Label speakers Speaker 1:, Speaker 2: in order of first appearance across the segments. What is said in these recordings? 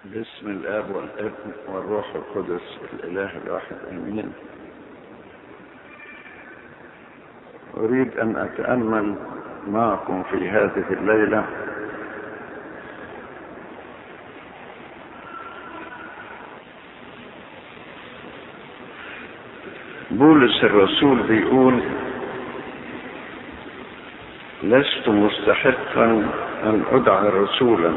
Speaker 1: باسم الآب والابن والروح القدس الإله الواحد آمين. أريد أن أتأمل معكم في هذه الليلة بولس الرسول بيقول: لست مستحقا أن أدعى رسولا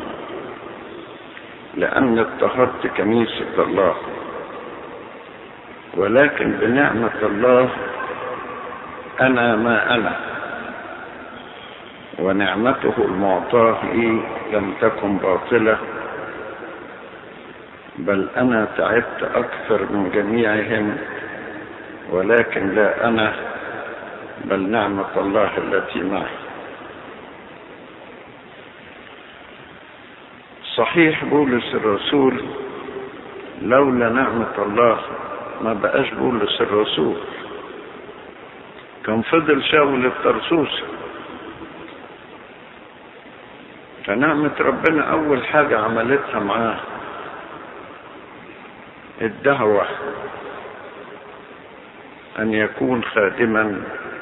Speaker 1: لأني اضطهدت كنيسة الله، ولكن بنعمة الله أنا ما أنا، ونعمته المعطاة لي لم تكن باطلة، بل أنا تعبت أكثر من جميعهم، ولكن لا أنا بل نعمة الله التي معي. صحيح بولس الرسول لولا نعمة الله ما بقاش بولس الرسول، كان فضل شاول الطرسوسي. فنعمة ربنا أول حاجة عملتها معاه الدعوة أن يكون خادما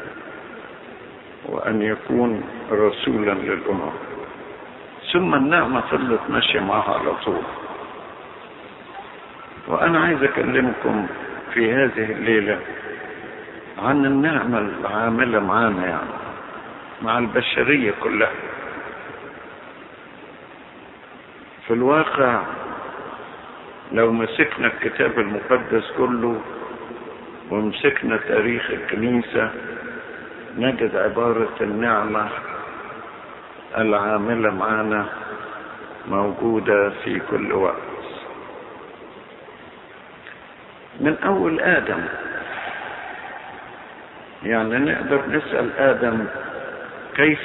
Speaker 1: وأن يكون رسولا للأمم، ثم النعمة فضلت ماشية معها على طول. وأنا عايز أكلمكم في هذه الليلة عن النعمة العاملة معانا، يعني مع البشرية كلها. في الواقع لو مسكنا الكتاب المقدس كله ومسكنا تاريخ الكنيسة نجد عبارة النعمة العاملة معنا موجودة في كل وقت، من أول آدم. يعني نقدر نسأل آدم كيف